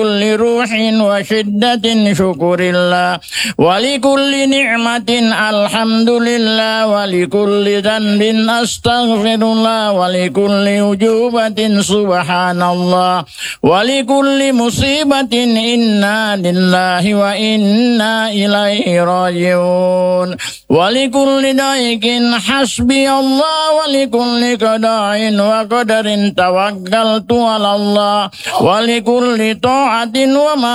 كل روح وشدة شكر الله، ولكل نعمة الحمد لله، ولكل ذنب أستغفر الله، ولكل وجوبة سبحان الله، ولكل مصيبة إنا لله وإنا إليه راجعون، ولكل ضيق حسبي الله، ولكل قضاء وقدر توكلت على الله، ولكل طاعة وما